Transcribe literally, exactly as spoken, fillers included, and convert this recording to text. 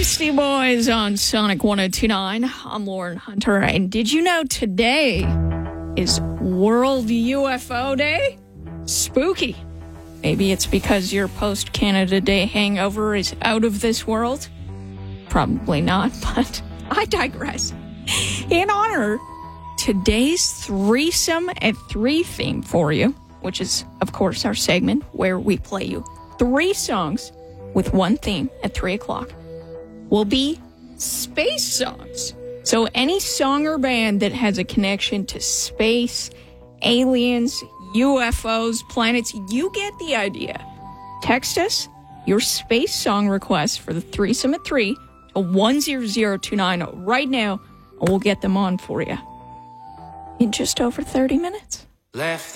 Beastie Boys on Sonic one oh two point nine. I'm Lauren Hunter, and did you know today is World U F O Day? Spooky. Maybe it's because your post-Canada Day hangover is out of this world? Probably not, but I digress. In honor, today's threesome at three theme for you, which is, of course, our segment where we play you three songs with one theme at three o'clock, will be space songs. So any song or band that has a connection to space, aliens, U F Os, planets, you get the idea. Text us your space song request for the threesome at three to one zero zero two nine right now, and we'll get them on for you in just over thirty minutes. Left